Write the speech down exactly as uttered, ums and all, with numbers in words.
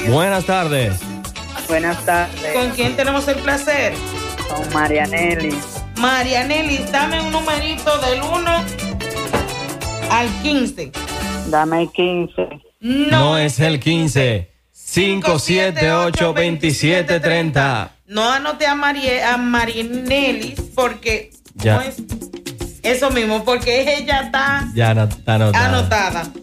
Buenas tardes. Buenas tardes. ¿Con quién tenemos el placer? Con Marianelli. Marianelli, dame un numerito del uno al quince. Dame el quince. No, no es el quince. cinco siete ocho, veintisiete treinta. No anoté a, Marie, a Marianelli porque ya. no es eso mismo, porque ella está, ya no, está anotada. anotada.